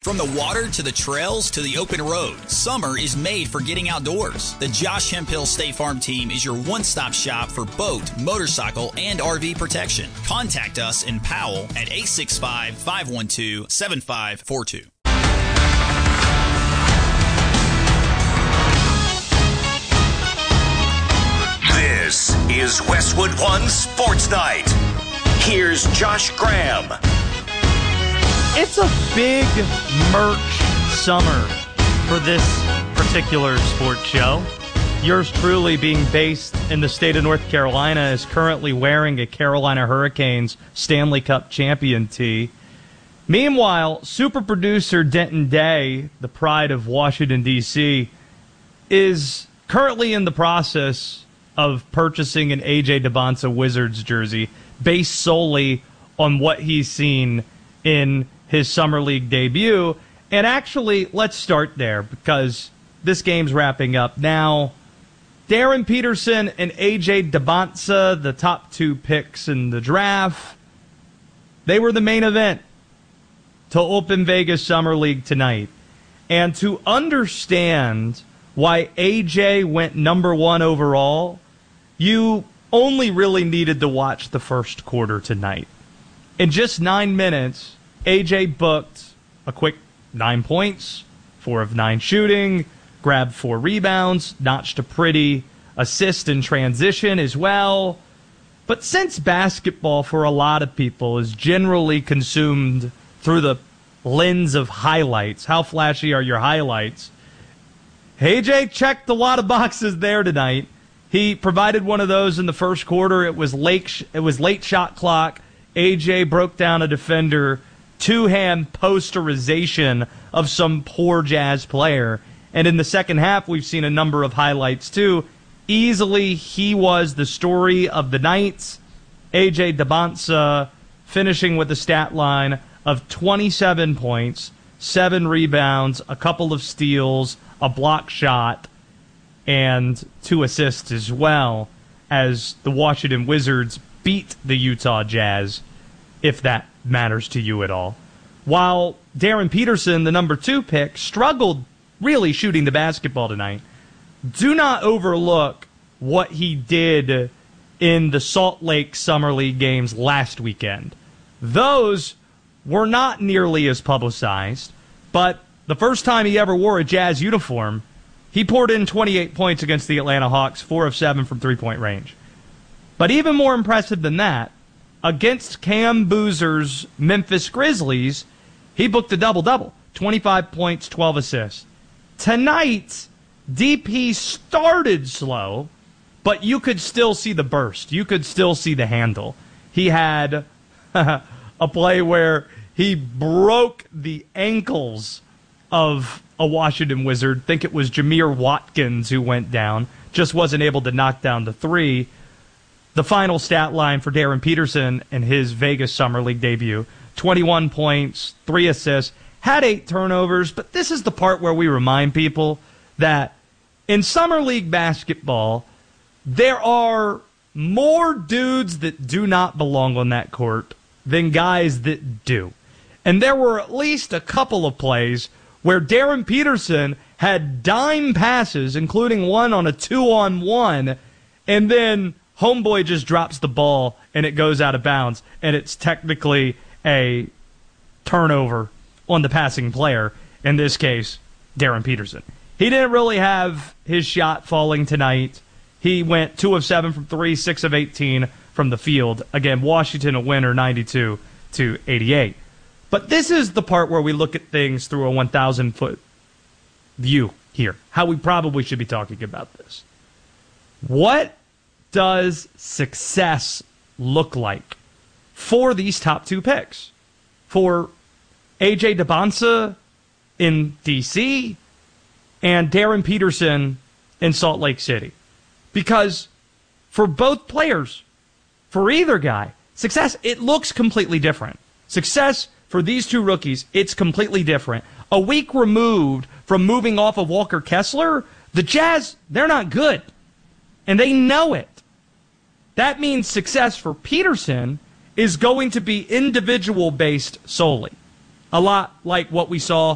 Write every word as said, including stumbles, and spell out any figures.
From the water to the trails to the open road, summer is made for getting outdoors. The Josh Hemphill State Farm team is your one-stop shop for boat, motorcycle, and R V protection. Contact us in Powell at eight six five, five one two, seven five four two. This is Westwood One Sports Night. Here's Josh Graham. It's a big merch summer for this particular sports show. Yours truly, being based in the state of North Carolina, is currently wearing a Carolina Hurricanes Stanley Cup champion tee. Meanwhile, super producer Denton Day, the pride of Washington, D C, is currently in the process of purchasing an A J Dybantsa Wizards jersey based solely on what he's seen in his Summer League debut. And actually, let's start there because this game's wrapping up now. Darren Peterson and A J Dybantsa, the top two picks in the draft, they were the main event to open Vegas Summer League tonight. And to understand why A J went number one overall, you only really needed to watch the first quarter tonight. In just nine minutes, A J booked a quick nine points, four of nine shooting, grabbed four rebounds, notched a pretty assist in transition as well. But since basketball for a lot of people is generally consumed through the lens of highlights, how flashy are your highlights? A J checked a lot of boxes there tonight. He provided one of those in the first quarter. It was late, it was late shot clock. A J broke down a defender, two-hand posterization of some poor Jazz player. And in the second half, we've seen a number of highlights, too. Easily, he was the story of the night. A J Dybantsa finishing with a stat line of twenty-seven points, seven rebounds, a couple of steals, a block shot, and two assists as well, as the Washington Wizards beat the Utah Jazz, if that matters to you at all. While Darren Peterson, the number two pick, struggled really shooting the basketball tonight, do not overlook what he did in the Salt Lake Summer League games last weekend. Those were not nearly as publicized, but the first time he ever wore a Jazz uniform, he poured in twenty-eight points against the Atlanta Hawks, four of seven from three-point range. But even more impressive than that, against Cam Boozer's Memphis Grizzlies, he booked a double-double, twenty-five points, twelve assists. Tonight, D P started slow, but you could still see the burst. You could still see the handle. He had a play where he broke the ankles of a Washington Wizard. I think it was Jameer Watkins who went down. Just wasn't able to knock down the three. The final stat line for Darren Peterson in his Vegas Summer League debut, twenty-one points, three assists, had eight turnovers, but this is the part where we remind people that in Summer League basketball, there are more dudes that do not belong on that court than guys that do. And there were at least a couple of plays where Darren Peterson had dime passes, including one on a two-on-one, and then homeboy just drops the ball and it goes out of bounds, and it's technically a turnover on the passing player, in this case, Darren Peterson. He didn't really have his shot falling tonight. He went two of seven from three, six of eighteen from the field. Again, Washington a winner, ninety-two to eighty-eight. But this is the part where we look at things through a one thousand foot view here, how we probably should be talking about this. What does success look like for these top two picks? For A J Dybantsa in D C and Darren Peterson in Salt Lake City. Because for both players, for either guy, success, it looks completely different. Success for these two rookies, it's completely different. A week removed from moving off of Walker Kessler, the Jazz, they're not good. And they know it. That means success for Peterson is going to be individual-based solely. A lot like what we saw